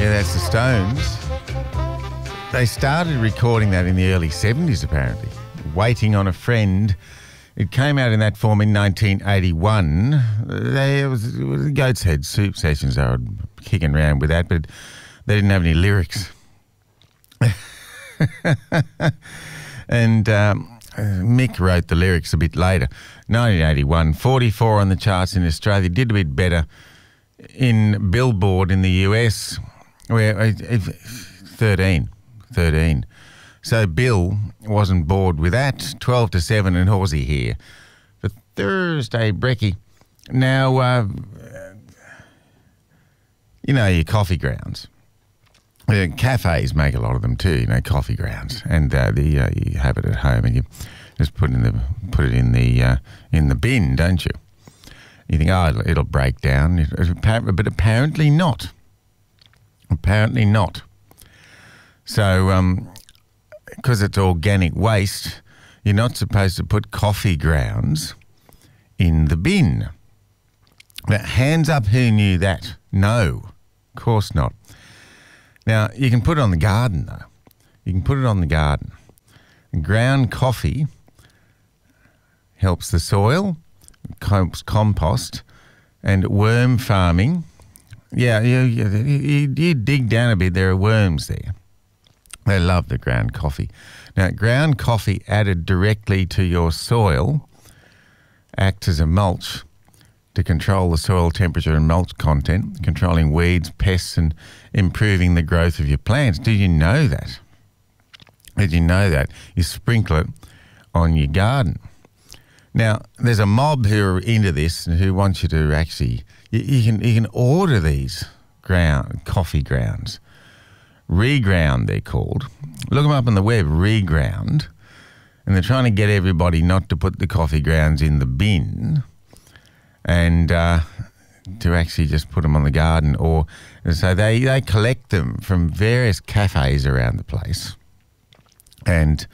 Yeah, that's the Stones. They started recording that in the early 70s, apparently. Waiting on a Friend. It came out in that form in 1981. It was Goat's Head Soup Sessions. They were kicking around with that, but they didn't have any lyrics. And Mick wrote the lyrics a bit later. 1981, 44 on the charts in Australia. Did a bit better in Billboard in the US, where 13. So Bill wasn't bored with that. 12 to 7 and Horsey here for Thursday Brekkie. Now, your coffee grounds. Cafes make a lot of them too, coffee grounds, and you have it at home and you just put it in the bin, don't you? You think, it'll break down, but apparently not. Apparently not. So, because it's organic waste, you're not supposed to put coffee grounds in the bin. Now, hands up, who knew that? No, of course not. Now, you can put it on the garden, though. You can put it on the garden. And ground coffee helps the soil, helps compost, and worm farming. Yeah, you dig down a bit, there are worms there. They love the ground coffee. Now, ground coffee added directly to your soil acts as a mulch to control the soil temperature and mulch content, controlling weeds, pests, and improving the growth of your plants. Did you know that? Did you know that? You sprinkle it on your garden. Now, there's a mob who are into this and who want you to actually... You can order these coffee grounds. Reground, they're called. Look them up on the web, Reground. And they're trying to get everybody not to put the coffee grounds in the bin and to actually just put them on the garden. So they collect them from various cafes around the place. And,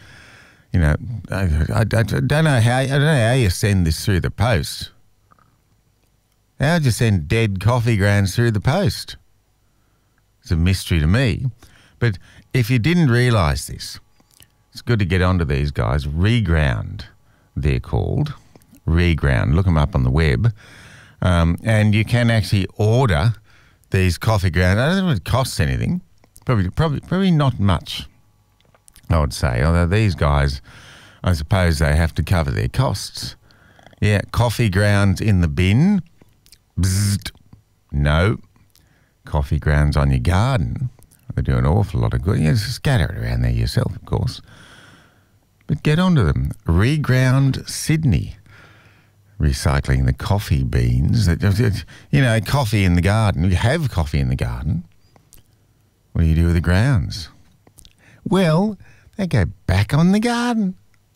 I don't know how you send this through the post. How'd you send dead coffee grounds through the post? It's a mystery to me. But if you didn't realise this, it's good to get onto these guys. Reground, they're called. Reground. Look them up on the web. And you can actually order these coffee grounds. I don't know if it costs anything. Probably not much, I would say. Although these guys, I suppose they have to cover their costs. Yeah, coffee grounds in the bin. Bzzzt. No. Coffee grounds on your garden. They do an awful lot of good. You just scatter it around there yourself, of course. But get onto them. Reground Sydney. Recycling the coffee beans. Coffee in the garden. You have coffee in the garden. What do you do with the grounds? Well, they go back on the garden.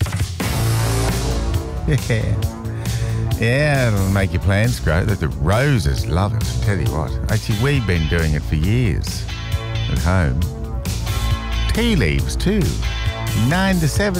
Yeah, it'll make your plants grow. The roses love it, I tell you what. Actually, we've been doing it for years at home. Tea leaves too. 9 to 7.